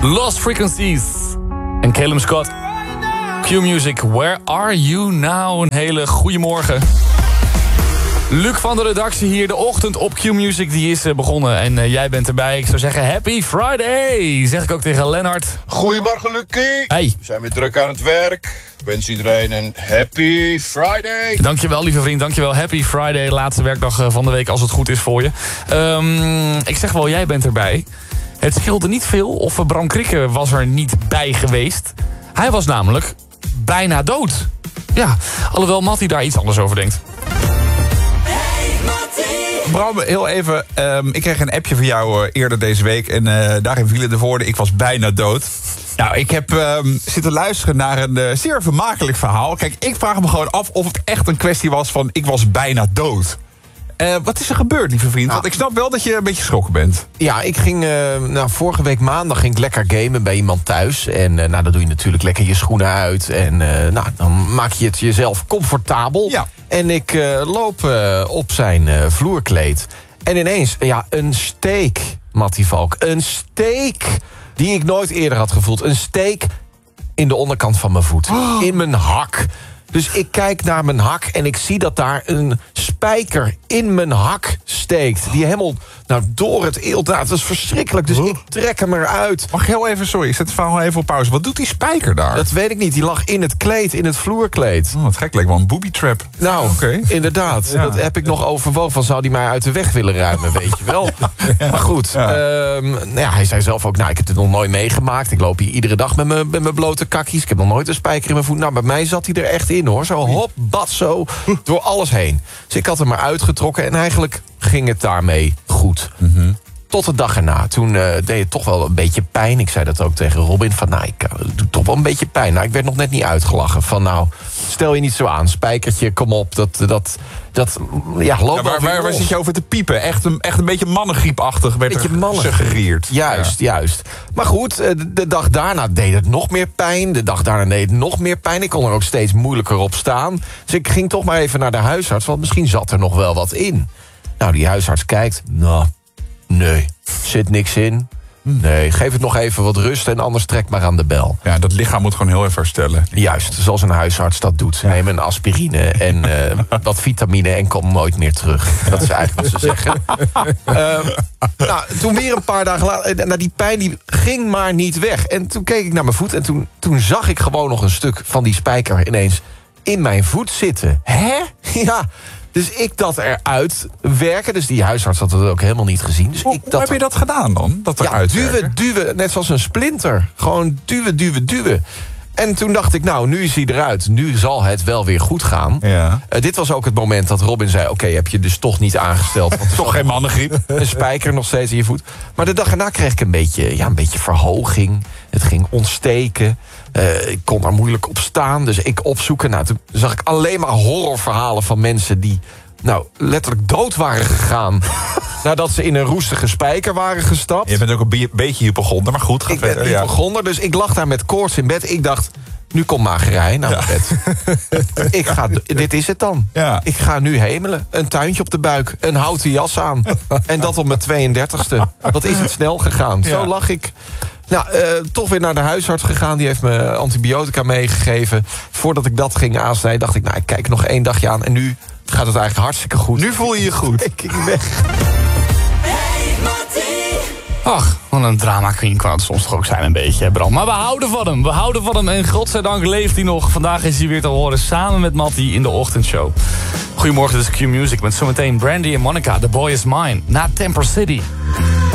Lost Frequencies en Calum Scott. Q-Music, where are you now? Een hele goede morgen. Luc van de redactie hier, de ochtend op Q-Music, die is begonnen. En jij bent erbij. Ik zou zeggen, happy Friday! Zeg ik ook tegen Lennart. Goedemorgen, Lucie. Hey. We zijn weer druk aan het werk. Ik wens iedereen een happy Friday. Dankjewel, lieve vriend. Dankjewel. Happy Friday. Laatste werkdag van de week, als het goed is voor je. Ik zeg wel, jij bent erbij. Het scheelde niet veel of Bram Krikke was er niet bij geweest. Hij was namelijk bijna dood. Ja, alhoewel Mattie daar iets anders over denkt. Bram, heel even. Ik kreeg een appje van jou eerder deze week. En daarin vielen de woorden, ik was bijna dood. Nou, ik heb zitten luisteren naar een zeer vermakelijk verhaal. Kijk, ik vraag me gewoon af of het echt een kwestie was van, ik was bijna dood. Wat is er gebeurd, lieve vriend? Want ik snap wel dat je een beetje geschrokken bent. Ja, ik ging vorige week maandag ging ik lekker gamen bij iemand thuis. En dan doe je natuurlijk lekker je schoenen uit. En dan maak je het jezelf comfortabel. Ja. En ik loop op zijn vloerkleed. En ineens, een steek, Mattie Valk. Een steek die ik nooit eerder had gevoeld. Een steek in de onderkant van mijn voet. Oh. In mijn hak. Dus ik kijk naar mijn hak en ik zie dat daar een spijker in mijn hak steekt. Die helemaal door het eelt. Dat is verschrikkelijk, dus ik trek hem eruit. Mag heel even, sorry, ik zet het verhaal even op pauze. Wat doet die spijker daar? Dat weet ik niet, die lag in het kleed, in het vloerkleed. Wat gek, leek wel een booby trap. Nou, inderdaad. Ja. Dat heb ik nog overwogen. Van, zou die mij uit de weg willen ruimen, weet je wel. Ja. Maar goed, hij zei zelf ook, ik heb het nog nooit meegemaakt. Ik loop hier iedere dag met mijn blote kakkies. Ik heb nog nooit een spijker in mijn voet. Nou, bij mij zat hij er echt in, hoor. Zo hop, bad, zo, door alles heen. Dus ik had hem maar uitgetrokken en eigenlijk ging het daarmee goed. Mm-hmm. Tot de dag erna. Toen deed het toch wel een beetje pijn. Ik zei dat ook tegen Robin. Van, het doet toch wel een beetje pijn. Ik werd nog net niet uitgelachen. Van, stel je niet zo aan. Spijkertje, kom op. Loop waar zit je over te piepen? Echt een beetje mannengriepachtig werd er gesuggereerd. Juist. Maar goed, de dag daarna deed het nog meer pijn. De dag daarna deed het nog meer pijn. Ik kon er ook steeds moeilijker op staan. Dus ik ging toch maar even naar de huisarts. Want misschien zat er nog wel wat in. Nou, die huisarts kijkt. Nee, zit niks in. Nee, geef het nog even wat rust en anders trek maar aan de bel. Ja, dat lichaam moet gewoon heel even herstellen. Juist, zoals een huisarts dat doet. Ja. Neem een aspirine en wat vitamine en kom nooit meer terug. Dat is eigenlijk wat ze zeggen. Toen weer een paar dagen later, die pijn die ging maar niet weg. En toen keek ik naar mijn voet en toen zag ik gewoon nog een stuk van die spijker ineens in mijn voet zitten. Hè? Ja. Dus ik dat eruit werken. Dus die huisarts had het ook helemaal niet gezien. Dus hoe heb je dat gedaan dan? Dat duwen, net zoals een splinter. Gewoon duwen. En toen dacht ik, nu is hij eruit. Nu zal het wel weer goed gaan. Ja. Dit was ook het moment dat Robin zei, oké, heb je dus toch niet aangesteld. Want toch geen mannengriep. Een spijker nog steeds in je voet. Maar de dag erna kreeg ik een beetje verhoging. Het ging ontsteken. Ik kon er moeilijk op staan. Dus ik opzoeken. Toen zag ik alleen maar horrorverhalen van mensen die letterlijk dood waren gegaan. Nadat ze in een roestige spijker waren gestapt. Je bent ook een beetje hypochonder, maar goed. Ik ben hypochonder, dus ik lag daar met koorts in bed. Ik dacht, nu komt magerij naar mijn bed. Dit is het dan. Ja. Ik ga nu hemelen. Een tuintje op de buik. Een houten jas aan. En dat op mijn 32e. Wat is het snel gegaan. Zo lag ik. Toch weer naar de huisarts gegaan. Die heeft me antibiotica meegegeven. Voordat ik dat ging aansnijden, dacht ik, ik kijk nog 1 dagje aan. En nu gaat het eigenlijk hartstikke goed. Nu voel je je goed. Ik ging weg. Ach, wat een drama queen kan het soms toch ook zijn een beetje, hè, Bram. Maar we houden van hem. En godzijdank leeft hij nog. Vandaag is hij weer te horen samen met Mattie in de ochtendshow. Goedemorgen, dit is Q-Music met zometeen Brandy en Monica. The Boy Is Mine. Na Temper City.